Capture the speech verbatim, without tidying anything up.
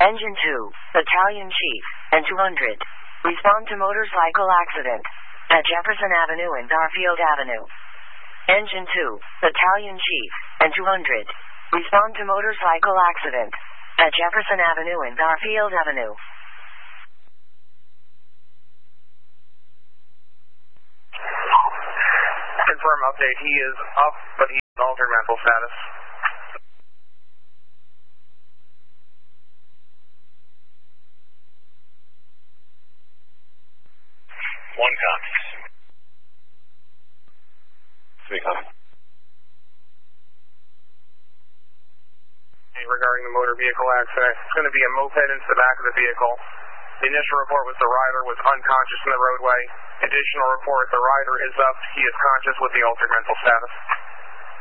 Engine two, Battalion Chief, and two hundred. Respond to motorcycle accident at Jefferson Avenue and Garfield Avenue. Engine two, Battalion Chief, and two hundred. Respond to motorcycle accident at Jefferson Avenue and Garfield Avenue. Confirm update. He is up, but he is altered mental status. One copy. Three copy. Regarding the motor vehicle accident, it's going to be a moped into the back of the vehicle. The initial report was the rider was unconscious in the roadway. Additional report, the rider is up. He is conscious with the altered mental status.